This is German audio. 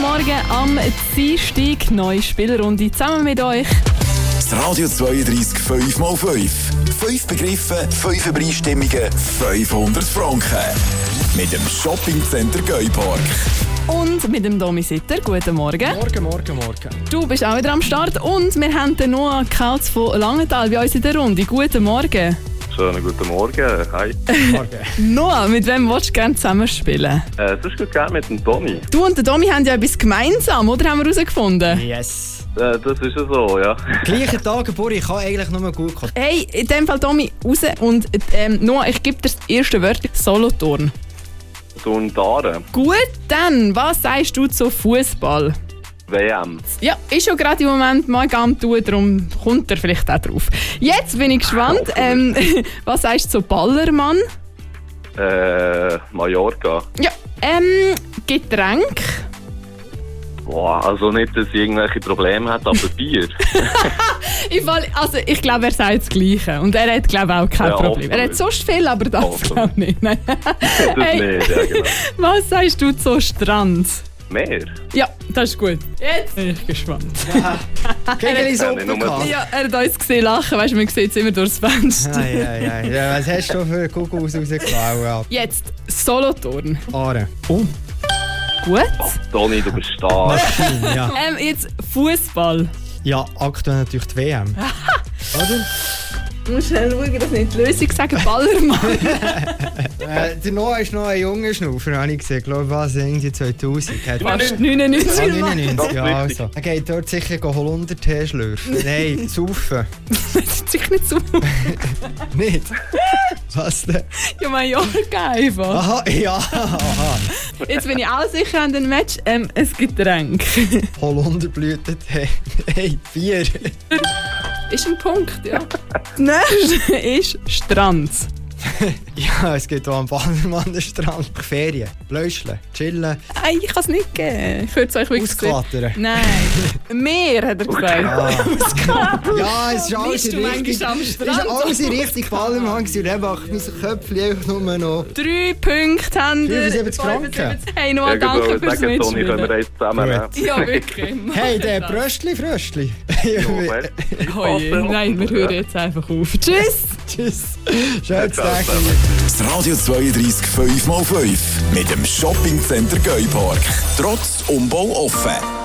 Morgen am Dienstag, neue Spielrunde zusammen mit euch. Das Radio 32 5x5. 5 Begriffe, 5 Übereinstimmungen, 500 Franken. Mit dem Shoppingcenter Geupark. Und mit dem Domi Sitter. Guten Morgen. Morgen. Du bist auch wieder am Start und wir haben den Noah Kautz von Langenthal bei uns in der Runde. Guten Morgen. Schönen guten Morgen. Hi. Morgen. Noah, mit wem willst du gerne zusammenspielen? Das ist gerne mit dem Tommy. Du und der Domi haben ja etwas gemeinsam, oder? Haben wir herausgefunden? Yes. Das ist ja so, ja. Gleichen Tag geboren, ich kann eigentlich nur gut kochen. Hey, in dem Fall Domi, raus und Noah, ich gebe dir das erste Wörtchen. Solothurn. Turntaden. Gut, dann, was sagst du zu Fußball? WM. Ja, ist schon gerade im Moment mal am tun, darum kommt er vielleicht auch drauf. Jetzt bin ich gespannt. Was sagst du zu Ballermann? Mallorca. Ja, Getränk. Boah, also nicht, dass ich irgendwelche Probleme hat, aber Bier. Ich glaube, er sagt das Gleiche. Und er hat, glaube ich, auch kein Ja, Problem. Er hat sonst viel, aber das glaube ich nicht. Nein. Das nicht, ja genau. Was sagst du zu Strand? Mehr? Ja, das ist gut. Jetzt bin ich gespannt. Gegen so nicht nur gehabt. Ja, er hat uns gesehen lachen, weißt du, man sieht es immer durchs Fenster. Ja, was hast du für Kuckuck rausgeklaut? Jetzt Solothurn. Aare. Gut. Toni, du bist stark. Ja. Jetzt Fußball. Ja, aktuell natürlich die WM. Oder? Ich muss schnell schauen, dass nicht die Lösung sagen. Ballermann. Der Noah ist noch ein junger Schnaufer, habe ich gesehen. Ich glaube, was, irgendwie 2000. Fast 99. 99, ja, Ganz richtig. also. Er geht dort sicher Holunder-Tee schlürfen. Nein, saufen. Das ist sicher nicht so. Nicht? Was denn? Ja, Mallorca einfach. Aha, ja. Aha. Jetzt bin ich auch sicher an dem Match. Ein Getränk. Holunderblütentee. Hey, Bier. Ist ein Punkt, ja. Das nächste ist Strand. Ja, es geht hier am Ballermann-Strand. Ferien, Bläuscheln, chillen, Nein, ich kann es nicht geben. Ich würde es euch wirklich sagen. ausklattern. Nein. Meer, hat er gesagt. Ja, es ist alles Bist du manchmal am Es Strand? ist alles in richtig Ballermann gewesen. Und dann macht mein Köpfchen einfach nur noch. 3 Punkte haben wir. 75 Franken. Hey, Noah, danke Ich fürs sagen, Toni, können wir Mitspielen. jetzt zusammen nehmen. Ja, wirklich. Hey, der Bröstli-Fröstli. Oh je, nein, wir hören jetzt einfach auf. Tschüss! Tschüss. Schönes Tag. Das Radio 32 5x5. Mit dem Shoppingcenter Geupark. Trotz Umbau offen.